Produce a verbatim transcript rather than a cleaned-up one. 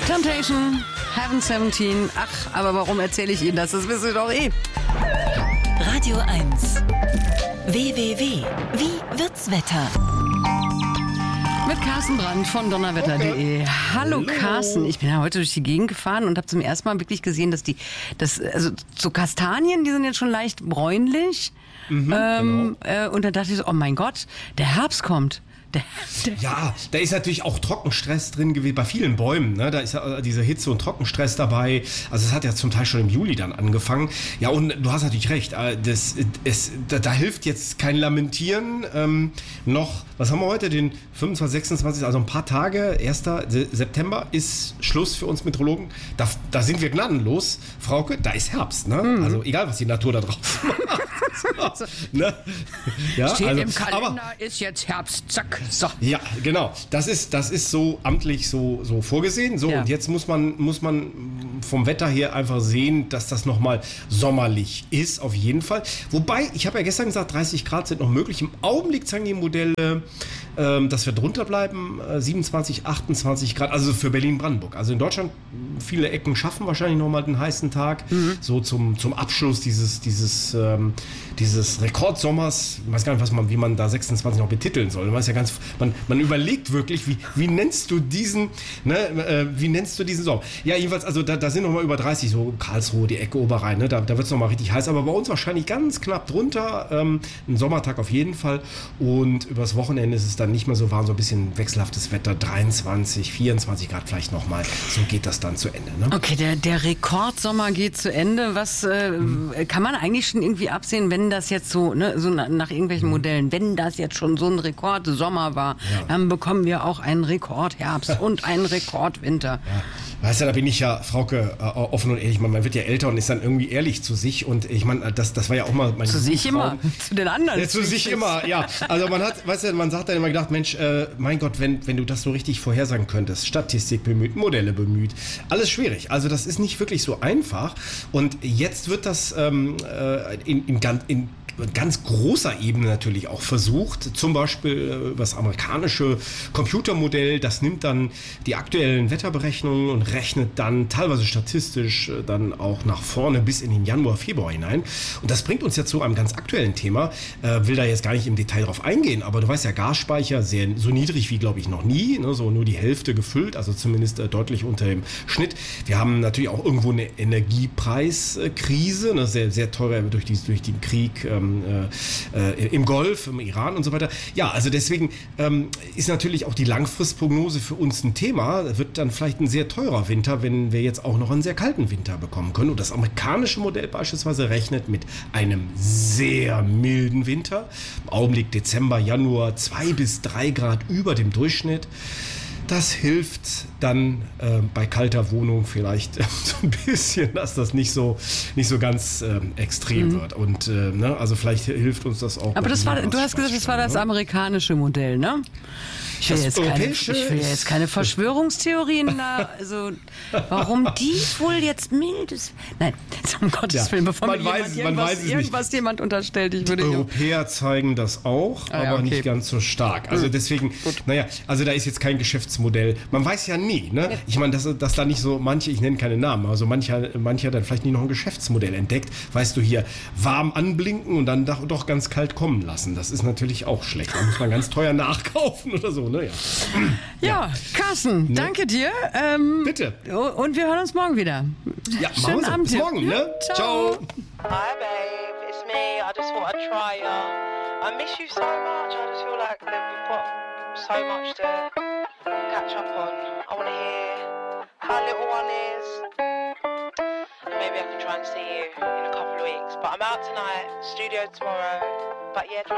Temptation, Heaven siebzehn. Ach, aber warum erzähle ich Ihnen das? Das wissen Sie doch eh. Radio eins. W W W. Wie wird's Wetter? Mit Carsten Brandt von donnerwetter punkt de. Hallo, Hallo Carsten, ich bin ja heute durch die Gegend gefahren und habe zum ersten Mal wirklich gesehen, dass die, das, also so Kastanien, die sind jetzt schon leicht bräunlich. Mhm, ähm, genau. äh, und da dachte ich so, oh mein Gott, der Herbst kommt. Der, der ja, da ist natürlich auch Trockenstress drin gewesen, bei vielen Bäumen, ne? Da ist ja dieser Hitze- und Trockenstress dabei. Also es hat ja zum Teil schon im Juli dann angefangen. Ja, und du hast natürlich recht, das, es, da, da hilft jetzt kein Lamentieren, ähm, noch, was haben wir heute, den fünfundzwanzigsten, sechsundzwanzigsten, also ein paar Tage, ersten September ist Schluss für uns Meteorologen. Da, da sind wir gnadenlos, Frauke, da ist Herbst, ne? Mhm. Also egal, was die Natur da draußen macht. So, ne? Ja, steht also, im Kalender, aber, ist jetzt Herbst, zack. So. Ja, genau. Das ist, das ist so amtlich so, so vorgesehen. So, ja. Und jetzt muss man, muss man vom Wetter her einfach sehen, dass das nochmal sommerlich ist, auf jeden Fall. Wobei, ich habe ja gestern gesagt, dreißig Grad sind noch möglich. Im Augenblick zeigen die Modelle, ähm, dass wir drunter bleiben, äh, siebenundzwanzig, achtundzwanzig Grad, also für Berlin-Brandenburg. Also in Deutschland, viele Ecken schaffen wahrscheinlich nochmal den heißen Tag. Mhm. So zum, zum Abschluss dieses, dieses, ähm, dieses Rekordsommers. Ich weiß gar nicht, was man, wie man da sechsundzwanzig noch betiteln soll. Man ist ja ganz Man, man überlegt wirklich, wie, wie nennst du diesen, ne, äh, wie nennst du diesen Sommer? Ja, jedenfalls, also da, da sind noch mal über dreißig, so Karlsruhe, die Ecke Oberrhein, ne, da, da wird es noch mal richtig heiß, aber bei uns wahrscheinlich ganz knapp drunter, ähm, ein Sommertag auf jeden Fall und übers Wochenende ist es dann nicht mehr so warm, so ein bisschen wechselhaftes Wetter, dreiundzwanzig, vierundzwanzig Grad vielleicht noch mal, so geht das dann zu Ende. Ne? Okay, der, der Rekordsommer geht zu Ende, was äh, hm. kann man eigentlich schon irgendwie absehen, wenn das jetzt so, ne, so nach, nach irgendwelchen Modellen, wenn das jetzt schon so ein Rekordsommer war, ja. Dann bekommen wir auch einen Rekordherbst und einen Rekordwinter. Ja. Weißt du, da bin ich ja, Frauke, äh, offen und ehrlich, man, man wird ja älter und ist dann irgendwie ehrlich zu sich und ich meine, das, das war ja auch mal mein Zu sich Traum. Immer, zu den anderen. Ja, zu sich immer, ja. Also man hat, weißt du, man sagt dann immer gedacht, Mensch, äh, mein Gott, wenn, wenn du das so richtig vorhersagen könntest, Statistik bemüht, Modelle bemüht, alles schwierig. Also das ist nicht wirklich so einfach und jetzt wird das ähm, in, in, in ganz großer Ebene natürlich auch versucht, zum Beispiel äh, das amerikanische Computermodell, das nimmt dann die aktuellen Wetterberechnungen und rechnet dann teilweise statistisch äh, dann auch nach vorne bis in den Januar, Februar hinein. Und das bringt uns ja zu einem ganz aktuellen Thema, äh, will da jetzt gar nicht im Detail drauf eingehen, aber du weißt ja, Gasspeicher sehr so niedrig wie, glaube ich, noch nie, ne, so nur die Hälfte gefüllt, also zumindest äh, deutlich unter dem Schnitt. Wir haben natürlich auch irgendwo eine Energiepreiskrise, ne, sehr, sehr teuer durch, die, durch den Krieg, ähm, Äh, im Golf, im Iran und so weiter. Ja, also deswegen ähm, ist natürlich auch die Langfristprognose für uns ein Thema. Das wird dann vielleicht ein sehr teurer Winter, wenn wir jetzt auch noch einen sehr kalten Winter bekommen können. Und das amerikanische Modell beispielsweise rechnet mit einem sehr milden Winter. Im Augenblick Dezember, Januar zwei bis drei Grad über dem Durchschnitt. Das hilft dann äh, bei kalter Wohnung vielleicht äh, so ein bisschen, dass das nicht so nicht so ganz äh, extrem mhm. wird. Und äh, ne, also vielleicht hilft uns das auch. Aber das war, du hast gesagt, das war das ne? amerikanische Modell, ne? Ich will, jetzt keine, ich will jetzt keine Verschwörungstheorien da, also warum die wohl jetzt mildes... Nein, um Gottes ja, Willen, bevor mir weiß, jemand irgendwas, irgendwas jemand unterstellt, ich würde... Die Europäer zeigen das auch, ah, aber ja, okay. nicht ganz so stark. Also deswegen, Gut. naja, also da ist jetzt kein Geschäftsmodell. Man weiß ja nie, ne? Ja. Ich meine, dass, dass da nicht so manche, ich nenne keine Namen, also mancher, mancher dann vielleicht nicht noch ein Geschäftsmodell entdeckt. Weißt du, hier warm anblinken und dann doch, doch ganz kalt kommen lassen. Das ist natürlich auch schlecht. Da muss man ganz teuer nachkaufen oder so. Ne? Ja. Ja, ja, Carsten, ne? Danke dir. Ähm, Bitte. Und wir hören uns morgen wieder. Ja, schönen so. Abend. Bis morgen, ne? Ciao. Ciao. Hi, babe. It's me. I just thought I'd try ya. I miss you so much. I just feel like that we've got so much to catch up on. I want to hear how little one is. And maybe I can try and see you in a couple of weeks. But I'm out tonight, studio tomorrow. But yeah.